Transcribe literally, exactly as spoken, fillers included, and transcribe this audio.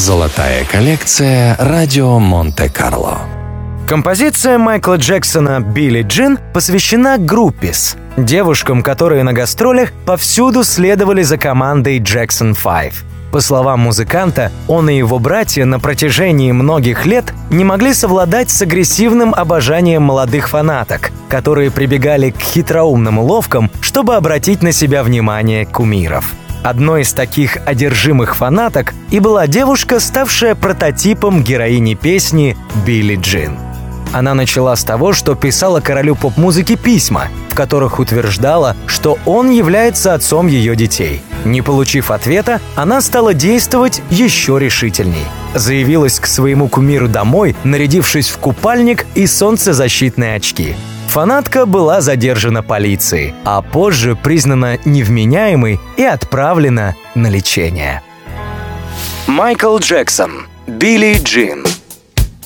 Золотая коллекция «Радио Монте-Карло». Композиция Майкла Джексона «Билли Джин» посвящена группис, девушкам, которые на гастролях повсюду следовали за командой Джексон пять. По словам музыканта, он и его братья на протяжении многих лет не могли совладать с агрессивным обожанием молодых фанаток, которые прибегали к хитроумным уловкам, чтобы обратить на себя внимание кумиров. Одной из таких одержимых фанаток и была девушка, ставшая прототипом героини песни «Билли Джин». Она начала с того, что писала королю поп-музыки письма, в которых утверждала, что он является отцом ее детей. Не получив ответа, она стала действовать еще решительней. Заявилась к своему кумиру домой, нарядившись в купальник и солнцезащитные очки. Фанатка была задержана полицией, а позже признана невменяемой и отправлена на лечение. Майкл Джексон, «Билли Джин».